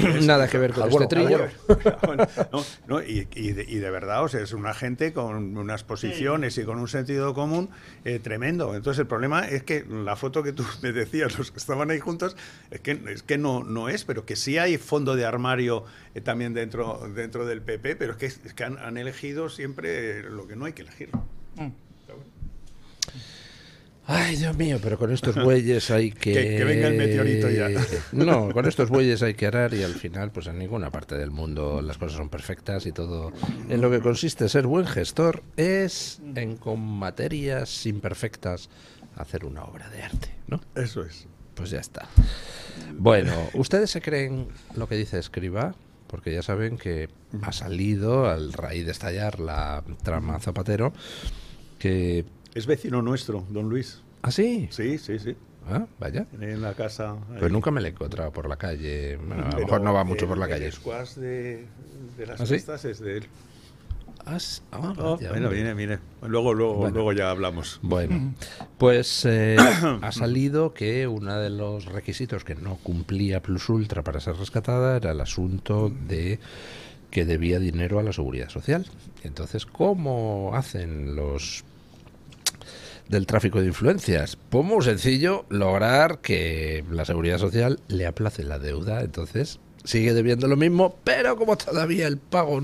Nada que ver con este trillo. Y de verdad, o sea, es una gente con unas posiciones y con un sentido común tremendo. Entonces el problema es que la foto que tú me decías, los que estaban ahí juntos, es que no es, pero que sí hay fondo de armario también dentro del PP, pero es que han elegido siempre lo que no hay que elegir. Ay, Dios mío, pero con estos bueyes hay que venga el meteorito ya. No, con estos bueyes hay que arar y al final, pues en ninguna parte del mundo las cosas son perfectas y todo. En lo que consiste ser buen gestor es, con materias imperfectas, hacer una obra de arte, ¿no? Eso es. Pues ya está. Bueno, ¿ustedes se creen lo que dice Escrivá? Porque ya saben que ha salido, al raíz de estallar la trama Zapatero, que... Es vecino nuestro, don Luis. ¿Ah, sí? Sí. Ah, vaya. En la casa. Pues nunca me le he encontrado por la calle. Bueno, a lo mejor no va mucho por la calle. El squash de las ¿Ah, sí? fiestas es de él. Vaya, bueno, viene. Luego ya hablamos. Bueno, pues ha salido que uno de los requisitos que no cumplía Plus Ultra para ser rescatada era el asunto de que debía dinero a la Seguridad Social. Entonces, ¿cómo hacen los del tráfico de influencias? Pues muy sencillo, lograr que la Seguridad Social le aplace la deuda. Entonces sigue debiendo lo mismo, pero como todavía el pago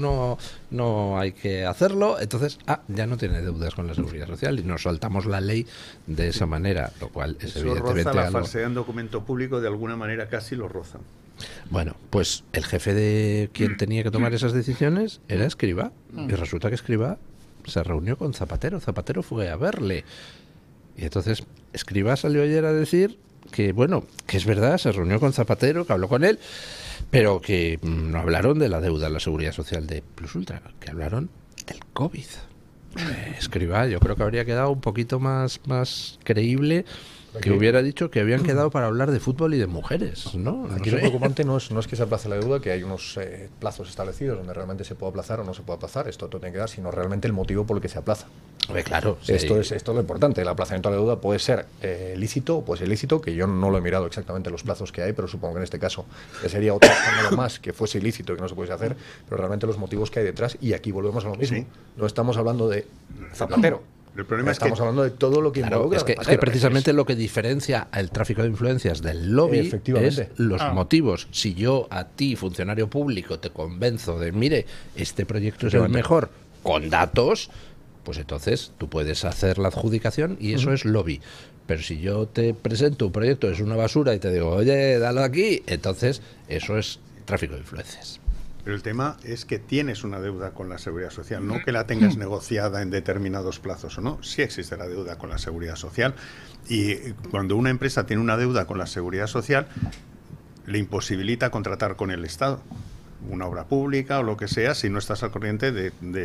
no hay que hacerlo, entonces ya no tiene deudas con la Seguridad Social y nos saltamos la ley de esa manera, lo cual es evidentemente roza la algo... falsedad en documento público, de alguna manera casi lo roza. Bueno, pues el jefe de quien tenía que tomar esas decisiones era Escrivá, y resulta que Escrivá se reunió con Zapatero. Zapatero fue a verle. Y entonces Escrivá salió ayer a decir que, bueno, que es verdad, se reunió con Zapatero, que habló con él, pero que no hablaron de la deuda a la Seguridad Social de Plus Ultra, que hablaron del COVID. Escrivá, yo creo que habría quedado un poquito más creíble que hubiera dicho que habían quedado para hablar de fútbol y de mujeres, ¿no? Aquí lo preocupante no es que se aplace la deuda, que hay unos plazos establecidos donde realmente se puede aplazar o no se puede aplazar, esto tiene que dar, sino realmente el motivo por el que se aplaza. Claro, sí. Esto es lo importante. El aplazamiento de la deuda puede ser lícito o puede ser ilícito, que yo no lo he mirado exactamente los plazos que hay, pero supongo que en este caso sería otro escándalo más que fuese ilícito y que no se pudiese hacer, pero realmente los motivos que hay detrás, y aquí volvemos a lo mismo. Sí. No estamos hablando de Zapatero. El problema estamos es que hablando de todo lo que involucra. Es que precisamente lo que diferencia el tráfico de influencias del lobby es los motivos. Si yo a ti, funcionario público, te convenzo de, mire, este proyecto es el mejor, con datos, pues entonces tú puedes hacer la adjudicación y eso es lobby. Pero si yo te presento un proyecto, es una basura y te digo, oye, dalo aquí, entonces eso es tráfico de influencias. Pero el tema es que tienes una deuda con la Seguridad Social, no que la tengas negociada en determinados plazos o no. Sí existe la deuda con la Seguridad Social, y cuando una empresa tiene una deuda con la Seguridad Social, le imposibilita contratar con el Estado una obra pública o lo que sea si no estás al corriente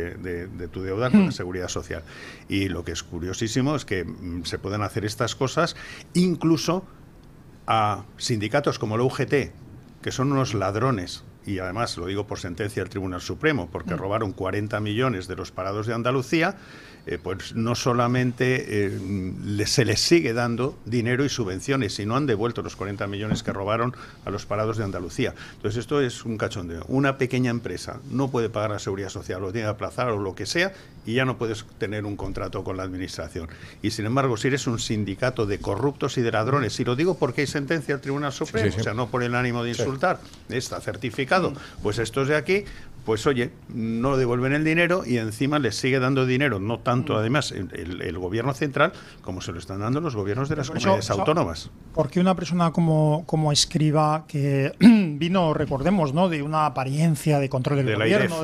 de tu deuda con la Seguridad Social. Y lo que es curiosísimo es que se pueden hacer estas cosas incluso a sindicatos como la UGT, que son unos ladrones. Y además lo digo por sentencia del Tribunal Supremo, porque robaron 40 millones de los parados de Andalucía, pues no solamente se les sigue dando dinero y subvenciones, sino han devuelto los 40 millones que robaron a los parados de Andalucía. Entonces esto es un cachondeo. Una pequeña empresa no puede pagar la Seguridad Social, lo tiene que aplazar o lo que sea, y ya no puedes tener un contrato con la Administración. Y sin embargo, si eres un sindicato de corruptos y de ladrones, y lo digo porque hay sentencia del Tribunal Supremo, o sea, no por el ánimo de insultar, está certificado, pues estos de aquí, pues oye, no devuelven el dinero y encima les sigue dando dinero, no tanto además el gobierno central como se lo están dando los gobiernos de las comunidades autónomas. Porque una persona como Escrivá, que vino, recordemos, ¿no?, de una apariencia de control del gobierno,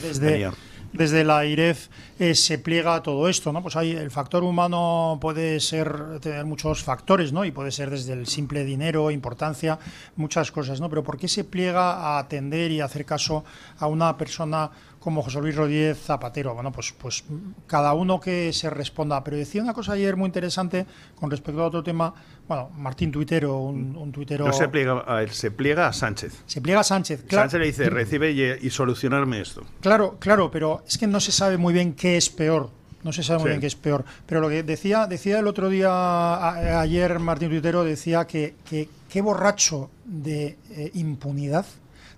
desde la AIREF, se pliega a todo esto, ¿no? Pues hay el factor humano puede tener muchos factores, ¿no? Y puede ser desde el simple dinero, importancia, muchas cosas, ¿no? Pero ¿por qué se pliega a atender y hacer caso a una persona como José Luis Rodríguez Zapatero? Bueno, pues cada uno que se responda. Pero decía una cosa ayer muy interesante con respecto a otro tema. Bueno, Martín Tuitero, un tuitero... No se pliega a él, se pliega a Sánchez. Se pliega a Sánchez, claro. Sánchez le dice, recibe y solucionarme esto. Claro, pero es que no se sabe muy bien qué es peor. No se sabe muy bien qué es peor. Pero lo que decía el otro día, ayer Martín Tuitero decía que qué borracho de impunidad